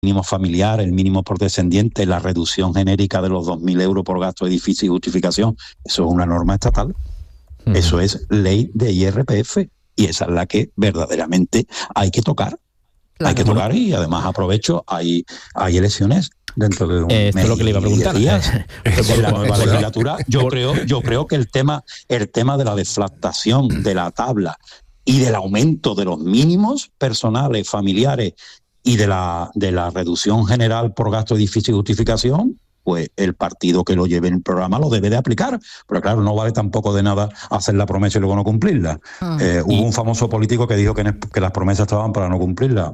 mínimo familiar, el mínimo por descendiente, la reducción genérica de los 2.000 euros por gasto de edificio y justificación, eso es una norma estatal. Eso es ley de IRPF y esa es la que verdaderamente hay que tocar. Claro. Hay que tocar y además aprovecho, hay elecciones dentro de un mes. Esto es lo que le iba a preguntar. En la nueva legislatura, yo creo que el tema de la deflactación de la tabla y del aumento de los mínimos personales, familiares y de la reducción general por gasto de edificio y justificación, pues el partido que lo lleve en el programa lo debe de aplicar. Pero claro, no vale tampoco de nada hacer la promesa y luego no cumplirla. Hubo un famoso político que dijo que las promesas estaban para no cumplirlas.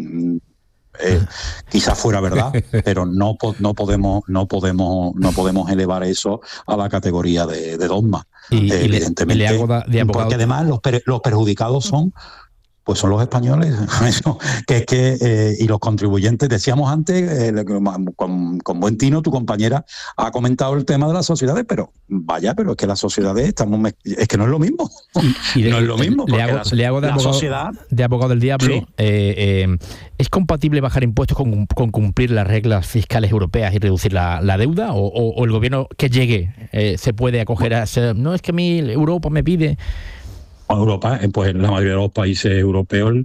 Quizás fuera verdad, pero no podemos elevar eso a la categoría de dogma. Evidentemente, le hago de abogado. Porque además los perjudicados son los españoles, y los contribuyentes. Decíamos antes, con buen tino, tu compañera ha comentado el tema de las sociedades, pero es que las sociedades es que no es lo mismo. No es lo mismo. Le hago de abogado del diablo. Sí. ¿Es compatible bajar impuestos con cumplir las reglas fiscales europeas y reducir la deuda? ¿O el gobierno que llegue se puede acoger a ser, no, es que Europa me pide? Europa, pues en la mayoría de los países europeos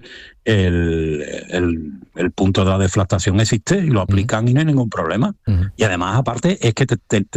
el punto de la deflactación existe y lo aplican y no hay ningún problema. Y además, aparte, es que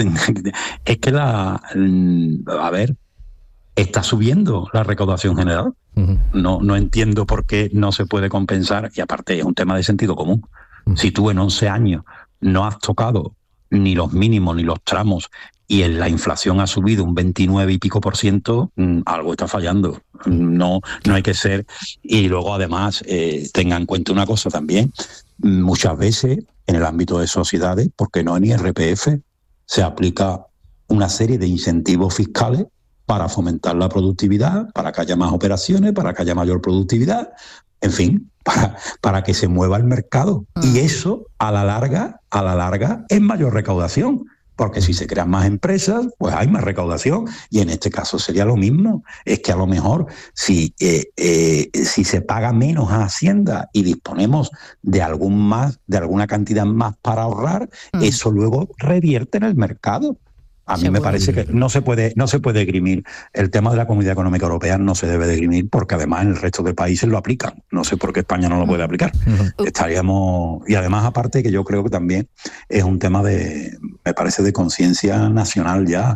está subiendo la recaudación general. No entiendo por qué no se puede compensar, y aparte es un tema de sentido común. Si tú en 11 años no has tocado ni los mínimos ni los tramos y la inflación ha subido un 29 y pico %, algo está fallando. No hay que ser. Y luego, además, tenga en cuenta una cosa también. Muchas veces, en el ámbito de sociedades, porque no en IRPF, se aplica una serie de incentivos fiscales para fomentar la productividad, para que haya más operaciones, para que haya mayor productividad, en fin, para que se mueva el mercado. Y eso, a la larga, es mayor recaudación. Porque si se crean más empresas, pues hay más recaudación. Y en este caso sería lo mismo. Es que a lo mejor si se paga menos a Hacienda y disponemos de alguna cantidad más para ahorrar, eso luego revierte en el mercado. A mí me parece que no se puede esgrimir. El tema de la Comunidad Económica Europea no se debe de esgrimir porque además en el resto de países lo aplican. No sé por qué España no lo puede aplicar. Y además, aparte, que yo creo que también es un tema me parece de conciencia nacional ya.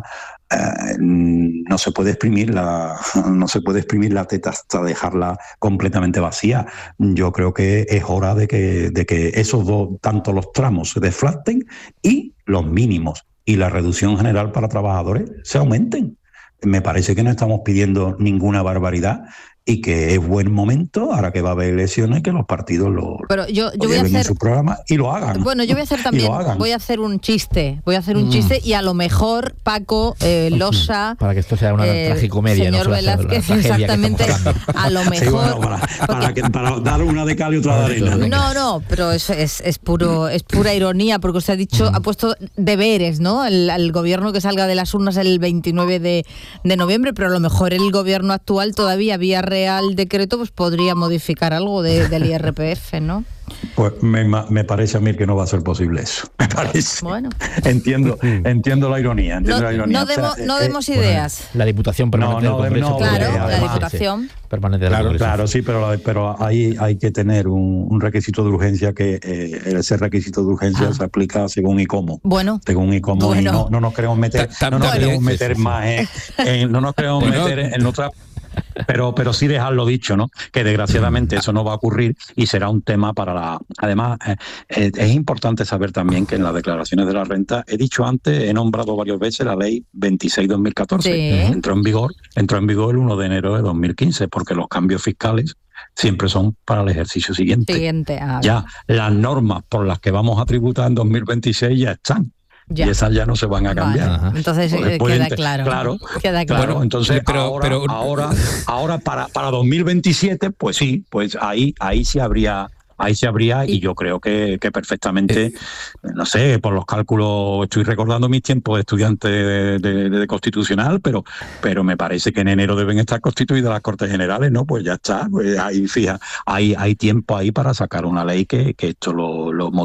No se puede exprimir la teta hasta dejarla completamente vacía. Yo creo que es hora de que esos dos, tanto los tramos se deflacten y los mínimos y la reducción general para trabajadores se aumenten. Me parece que no estamos pidiendo ninguna barbaridad y que es buen momento, ahora que va a haber elecciones, que los partidos lo lleven en su programa y lo hagan. Bueno, yo voy a hacer también, voy a hacer un chiste y a lo mejor Paco, Losa... Para que esto sea una tragicomedia. Señor Velázquez, exactamente, a lo mejor... Sí, para dar una de cal y otra de arena. No, pero es pura ironía, porque usted ha dicho, ha puesto deberes, ¿no? Al gobierno que salga de las urnas el 29 de noviembre, pero a lo mejor el gobierno actual todavía vía Real Decreto pues podría modificar algo del IRPF, ¿no? Pues me parece a mí que no va a ser posible eso. Me parece. Bueno. Entiendo la ironía. No demos ideas. La Diputación Permanente del Congreso. Claro, la Diputación Permanente del Congreso. Claro, sí, pero ahí hay que tener un requisito de urgencia que ese requisito de urgencia se aplica según y cómo. Bueno. Según y cómo. Y no nos queremos meter, más no nos queremos meter en otra. Pero sí dejarlo dicho, ¿no? Que desgraciadamente eso no va a ocurrir y será un tema para Además, es importante saber también que en las declaraciones de la renta, he dicho antes, he nombrado varias veces la ley 26/2014. Sí. Entró en vigor el 1 de enero de 2015, porque los cambios fiscales siempre son para el ejercicio siguiente. Ya las normas por las que vamos a tributar en 2026 ya están. Ya. Y esas ya no se van a cambiar. Vale. Entonces queda claro. Queda claro. Bueno, entonces ahora para 2027, pues sí, pues ahí sí habría ahí se abría y yo creo que perfectamente, no sé, por los cálculos, estoy recordando mis tiempos de estudiante de constitucional, pero me parece que en enero deben estar constituidas las Cortes Generales, ¿no? Pues ya está, pues ahí fija, hay tiempo ahí para sacar una ley que esto lo